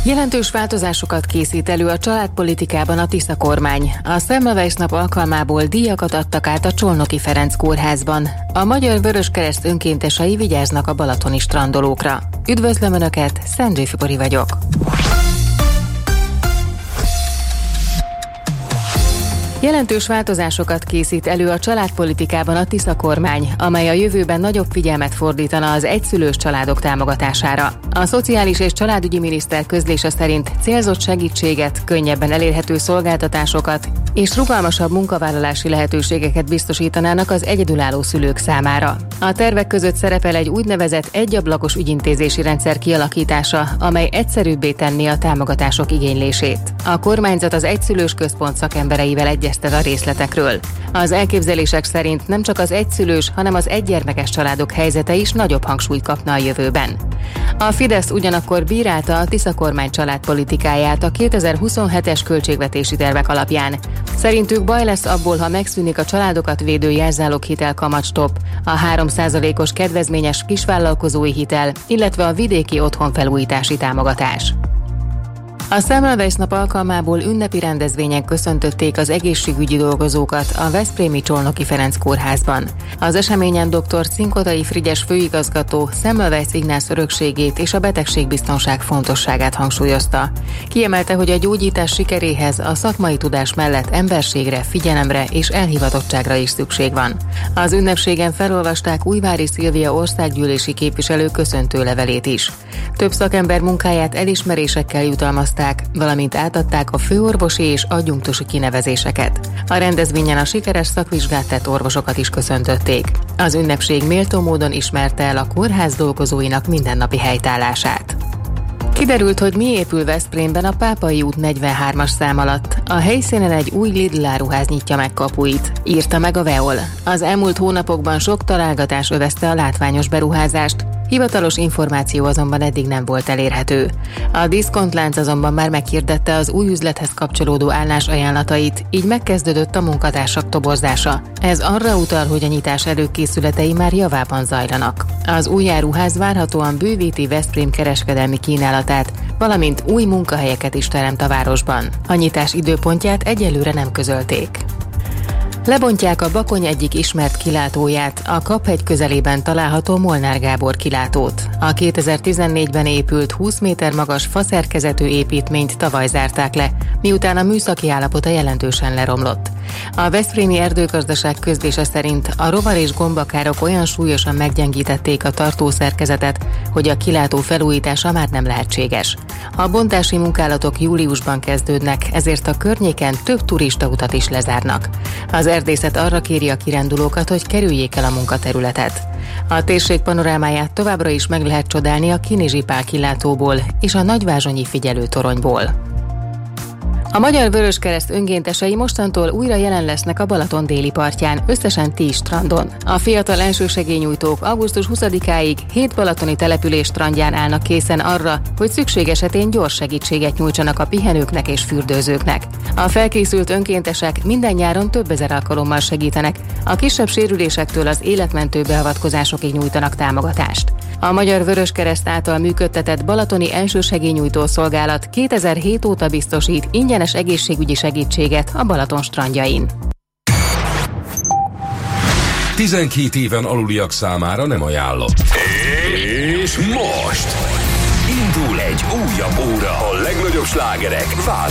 Jelentős változásokat készít elő a családpolitikában a Tisza kormány. A Semmelweis nap alkalmából díjakat adtak át a Csolnoki Ferenc kórházban. A Magyar Vöröskereszt önkéntesei vigyáznak a balatoni strandolókra. Üdvözlöm Önöket, Szendrei Fibori vagyok. Jelentős változásokat készít elő a családpolitikában a Tisza kormány, amely a jövőben nagyobb figyelmet fordítana az egyszülős családok támogatására. A szociális és családügyi miniszter közlése szerint célzott segítséget, könnyebben elérhető szolgáltatásokat és rugalmasabb munkavállalási lehetőségeket biztosítanának az egyedülálló szülők számára. A tervek között szerepel egy úgynevezett egyablakos ügyintézési rendszer kialakítása, amely egyszerűbbé tenné a támogatások igénylését. A kormányzat az egyszülős központ szakembereivel egyeztet a részletekről. Az elképzelések szerint nem csak az egyszülős, hanem az egygyermekes családok helyzete is nagyobb hangsúlyt kapna a jövőben. A Fidesz ugyanakkor bírálta a Tisza kormány családpolitikáját a 2027-es költségvetési tervek alapján. Szerintük baj lesz abból, ha megszűnik a családokat védő jelzáloghitel kamatstopp, a 3%-os kedvezményes kisvállalkozói hitel, illetve a vidéki otthonfelújítási támogatás. A Semmelweis nap alkalmából ünnepi rendezvényen köszöntötték az egészségügyi dolgozókat a veszprémi Csolnoki Ferenc kórházban. Az eseményen dr. Cinkodai Frigyes főigazgató Semmelweis Ignász örökségét és a betegségbiztonság fontosságát hangsúlyozta. Kiemelte, hogy a gyógyítás sikeréhez a szakmai tudás mellett emberségre, figyelemre és elhivatottságra is szükség van. Az ünnepségen felolvasták Újvári Szilvia országgyűlési képviselő köszöntőlevelét is. Több szakember munkáját elismerésekkel jutalmazták, valamint átadták a főorvosi és adjunktusi kinevezéseket. A rendezvényen a sikeres szakvizsgát tett orvosokat is köszöntötték. Az ünnepség méltó módon ismerte el a kórház dolgozóinak mindennapi helytállását. Kiderült, hogy mi épül Veszprémben a Pápai út 43-as szám alatt. A helyszínen egy új Lidl áruház nyitja meg kapuit, írta meg a Veol. Az elmúlt hónapokban sok találgatás övezte a látványos beruházást, hivatalos információ azonban eddig nem volt elérhető. A diszkontlánc azonban már meghirdette az új üzlethez kapcsolódó állásajánlatait, így megkezdődött a munkatársak toborzása. Ez arra utal, hogy a nyitás előkészületei már javában zajlanak. Az új áruház várhatóan bővíti Veszprém kereskedelmi kínálatát, valamint új munkahelyeket is teremt a városban. A nyitás időpontját egyelőre nem közölték. Lebontják a Bakony egyik ismert kilátóját, a Kaphegy közelében található Molnár Gábor kilátót. A 2014-ben épült 20 méter magas faszerkezetű építményt tavaly zárták le, miután a műszaki állapota jelentősen leromlott. A veszprémi erdőgazdaság közlése szerint a rovar és gombakárok olyan súlyosan meggyengítették a tartószerkezetet, hogy a kilátó felújítása már nem lehetséges. A bontási munkálatok júliusban kezdődnek, ezért a környéken több turistautat is lezárnak. Az erdészet arra kéri a kirándulókat, hogy kerüljék el a munkaterületet. A térség panorámáját továbbra is meg lehet csodálni a Kinizsi Pál kilátóból és a nagyvázsonyi figyelőtoronyból. A Magyar Vöröskereszt önkéntesei mostantól újra jelen lesznek a Balaton déli partján, összesen 10 strandon. A fiatal elsősegélynyújtók augusztus 20-áig 7 balatoni település strandján állnak készen arra, hogy szükség esetén gyors segítséget nyújtsanak a pihenőknek és fürdőzőknek. A felkészült önkéntesek minden nyáron több ezer alkalommal segítenek, a kisebb sérülésektől az életmentő beavatkozásokig nyújtanak támogatást. A Magyar Vöröskereszt által működtetett balatoni elsősegélynyújtó szolgálat 2007 óta biztosít ingyenes egészségügyi segítséget a Balaton strandjain. 12 éven aluliak számára nem ajánlott. És most indul egy újabb óra a legnagyobb slágerek